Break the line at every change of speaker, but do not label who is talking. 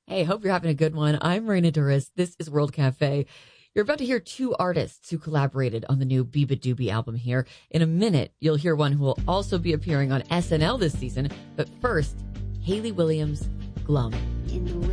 Hey, hope you're having a good one. I'm Marina Duras. This is World Cafe. You're about to hear two artists who collaborated on the new Biba Doobie album here. In a minute, you'll hear one who will also be appearing on SNL this season. But first, Hayley Williams, Glum.
In the